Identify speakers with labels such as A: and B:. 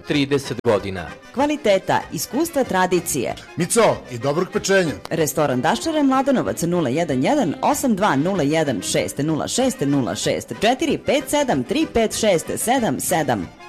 A: 30 godina.
B: Kvaliteta, iskustva, tradicije.
C: Mico i dobrog pečenja.
B: Restoran Daščara, Mladenovac 011 8201 606 06 064 57 356 77.